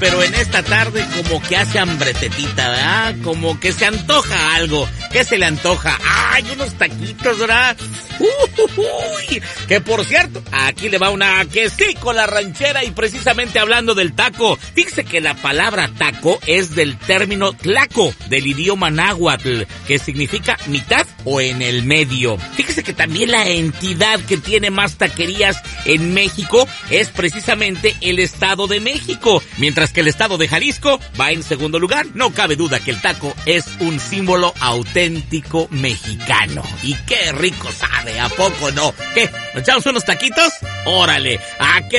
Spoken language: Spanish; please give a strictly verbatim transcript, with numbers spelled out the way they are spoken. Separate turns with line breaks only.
pero en esta tarde como que hace hambretetita, ¿verdad? Como que se antoja algo. ¿Qué se le antoja? ¡Ay, unos taquitos, ¿verdad? Uy, que por cierto, aquí le va una que sí con la ranchera y precisamente hablando del taco. Fíjese que la palabra taco es del término tlaco, del idioma náhuatl, que significa mitad o en el medio. Fíjese que también la entidad que tiene más taquerías en México es precisamente el Estado de México, mientras que el Estado de Jalisco va en segundo lugar. No cabe duda que el taco es un símbolo auténtico mexicano. Y qué rico sabe, ¿a poco no? ¿Qué? ¿Nos echamos unos taquitos? ¡Órale! ¿A qué